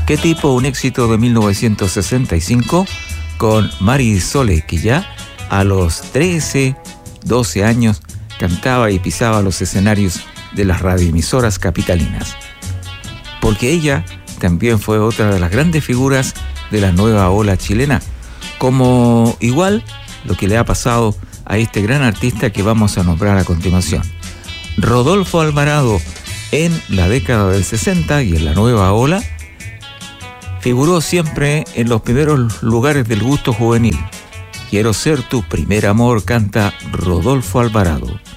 Qué tipo, un éxito de 1965 con Mari Sole, que ya a los 13, 12 años cantaba y pisaba los escenarios de las radioemisoras capitalinas. Porque ella también fue otra de las grandes figuras de la nueva ola chilena, como igual lo que le ha pasado a este gran artista que vamos a nombrar a continuación. Rodolfo Alvarado, en la década del 60 y en la nueva ola, figuró siempre en los primeros lugares del gusto juvenil. Quiero ser tu primer amor, canta Rodolfo Alvarado.